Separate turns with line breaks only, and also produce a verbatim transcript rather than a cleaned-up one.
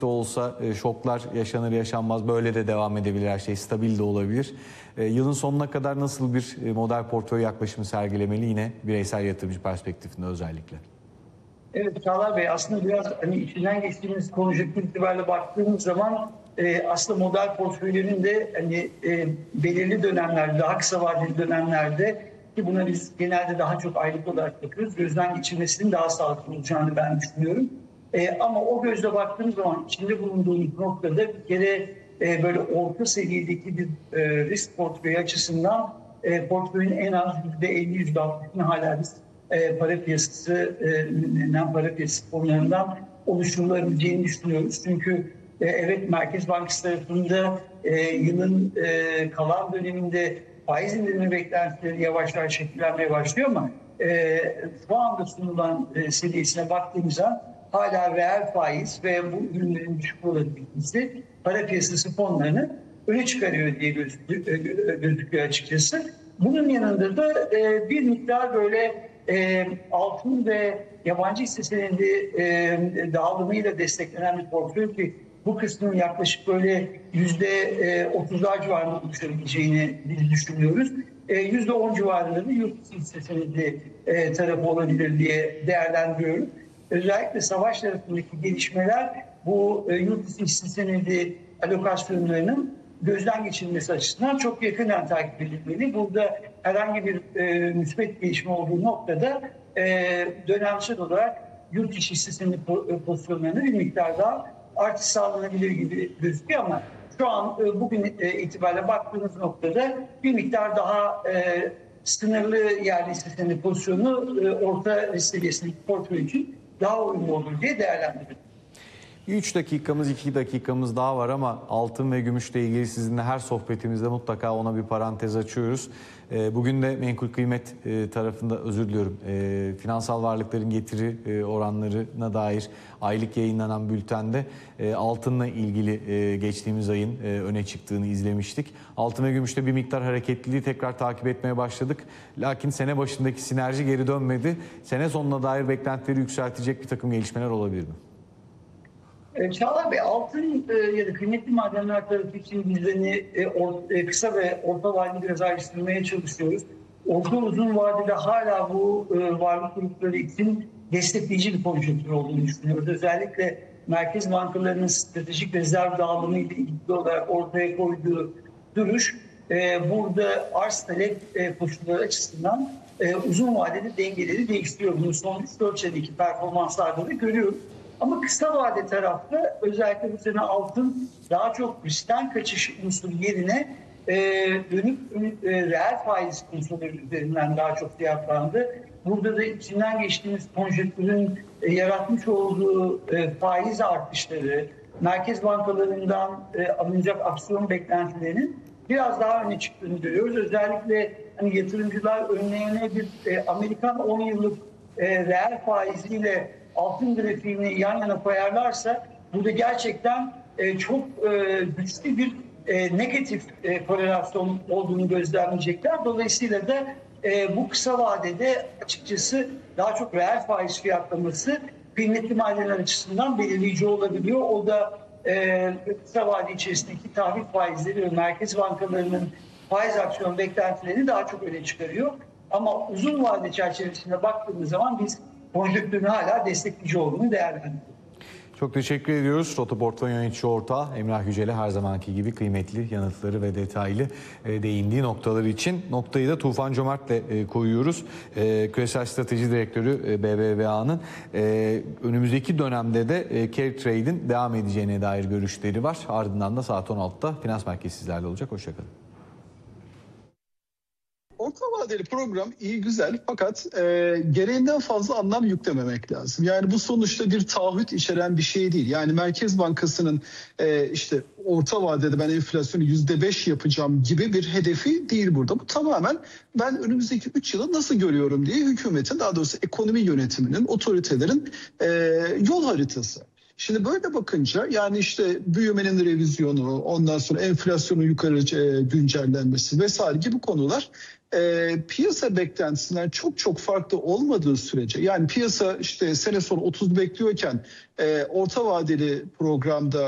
de olsa e, şoklar yaşanır yaşanmaz böyle de devam edebilir, her şey stabil de olabilir. E, yılın sonuna kadar nasıl bir e, model portföy yaklaşımı sergilemeli yine bireysel yatırımcı perspektifinde özellikle?
Evet Çağlar Bey, aslında biraz hani içinden geçtiğimiz konjonktür itibariyle baktığımız zaman e, aslında model portföylerin de hani e, belirli dönemlerde, daha kısa vadeli dönemlerde ki buna biz genelde daha çok aylık olarak bakıyoruz, gözden geçirmesinin daha sağlıklı olacağını ben düşünüyorum. E, ama o gözle baktığımız zaman içinde bulunduğumuz noktada bir kere e, böyle orta seviyedeki bir e, risk portföyü açısından e, portföyün en az yüzde elli yüzde altmışını hala biz e, para piyasası, e, para piyasası fonlarından oluşturulabileceğini düşünüyoruz. Çünkü e, evet Merkez Bankası tarafında e, yılın e, kalan döneminde faiz indirimi beklentileri yavaş yavaş şekillenmeye başlıyor ama e, şu anda sunulan e, seviyesine baktığımızda hala reel faiz ve bu ürünlerin düşük olabilmesi para piyasası fonlarını öne çıkarıyor diye gözüküyor açıkçası. Bunun yanında da e, bir miktar böyle e, altın ve yabancı hisse senedi e, dağılımıyla desteklenen bir portföy ki bu kısmın yaklaşık böyle yüzde otuzlar civarında oluşabileceğini biz düşünüyoruz. Yüzde on civarında da yurt dışı hisse senedi e, tarafı olabilir diye değerlendiriyoruz. Özellikle savaş tarafındaki gelişmeler bu e, yurt dışı hisse senedi alokasyonlarının gözden geçirilmesi açısından çok yakından takip edilmeli. Burada herhangi bir e, müspet gelişme olduğu noktada e, dönemsel olarak yurt dışı hisse senedi pozisyonlarına bir miktar daha artış sağlanabilir gibi gözüküyor ama şu an e, bugün e, itibariyle baktığımız noktada bir miktar daha e, sınırlı yerli hisse senedi pozisyonu e, orta risk seviyesindeki portföy için daha uyumlu olur diye değerlendiriyoruz.
üç dakikamız, iki dakikamız daha var ama altın ve gümüşle ilgili sizinle her sohbetimizde mutlaka ona bir parantez açıyoruz. Bugün de menkul kıymet tarafında, özür diliyorum, finansal varlıkların getiri oranlarına dair aylık yayınlanan bültende altınla ilgili geçtiğimiz ayın öne çıktığını izlemiştik. Altın ve gümüşte bir miktar hareketliliği tekrar takip etmeye başladık. Lakin sene başındaki sinerji geri dönmedi. Sene sonuna dair beklentileri yükseltecek bir takım gelişmeler olabilir mi?
Çağlar Bey, altın e, ya da kıymetli madenler tarafı için bizlerini e, or, e, kısa ve orta vadeli biraz ayrıştırmaya çalışıyoruz. Orta uzun vadede hala bu e, varlık grupları için destekleyici bir konjonktür olduğunu düşünüyoruz. Özellikle merkez bankalarının stratejik rezerv dağılımı ile ilgili olarak ortaya koyduğu duruş e, burada arz talep e, koşulları açısından e, uzun vadede dengeleri değiştiriyor. Bunu son üç dört senedeki performanslarda da görüyoruz. Ama kısa vade tarafta özellikle bu sene altın daha çok riskten kaçış unsuru yerine e, dönük e, reel faiz unsurları üzerinden daha çok fiyatlandı. Burada da içinden geçtiğimiz konjonktürün e, yaratmış olduğu e, faiz artışları, merkez bankalarından e, alınacak aksiyon beklentilerinin biraz daha öne çıktığını görüyoruz. Özellikle hani yatırımcılar önlerine bir e, Amerikan on yıllık e, reel faiziyle altın grafiğini yan yana koyarlarsa burada gerçekten e, çok e, güçlü bir e, negatif e, korelasyon olduğunu gözlemleyecekler. Dolayısıyla da e, bu kısa vadede açıkçası daha çok reel faiz fiyatlaması kıymetli madenler açısından belirleyici olabiliyor. O da e, kısa vade içerisindeki tahvil faizleri ve merkez bankalarının faiz aksiyon beklentilerini daha çok öne çıkarıyor. Ama uzun vade çerçevesinde baktığımız zaman biz konjonktürün hala destekleyici olduğunu değerlendiriyoruz.
Çok teşekkür ediyoruz. Rota Portföy Yönetici Ortağı Emrah Yücel'e her zamanki gibi kıymetli yanıtları ve detaylı değindiği noktalar için. Noktayı da Tufan Cömert'le koyuyoruz. Küresel Strateji Direktörü B B V A'nın önümüzdeki dönemde de carry trade'in devam edeceğine dair görüşleri var. Ardından da saat on altıda Finans Merkezi sizlerle olacak. Hoşçakalın.
Orta vadeli program iyi güzel fakat e, gereğinden fazla anlam yüklememek lazım. Yani bu sonuçta bir taahhüt içeren bir şey değil. Yani Merkez Bankası'nın e, işte orta vadede ben enflasyonu yüzde beş yapacağım gibi bir hedefi değil burada. Bu tamamen ben önümüzdeki üç yılı nasıl görüyorum diye hükümetin, daha doğrusu ekonomi yönetiminin, otoritelerin e, yol haritası. Şimdi böyle bakınca yani işte büyümenin revizyonu, ondan sonra enflasyonun yukarı e, güncellenmesi vesaire gibi konular e, piyasa beklentisinden çok çok farklı olmadığı sürece, yani piyasa işte sene sonu otuz bekliyorken e, orta vadeli programda